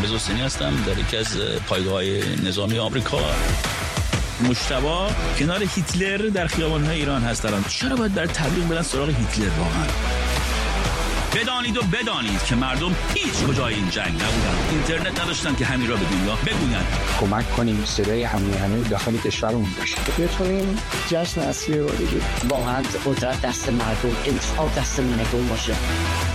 محمد حسینی هستم، در یکی از پایگاه‌های نظامی آمریکا. مجتبی کنار هیتلر در خیابان‌های ایران هستن. چرا باید برای تبلیغ برن سراغ هیتلر واقعا؟ بدانید و بدانید که مردم هیچ کجای این جنگ نبودن، اینترنت نداشتن که همین را به دنیا بگوین. کمک کنیم صدای همه داخل کشورمون باشه، بتونیم جشن اصلی رو بگیریم. واقعا قدرت دست مردم، انتخاب دست مردم باشه.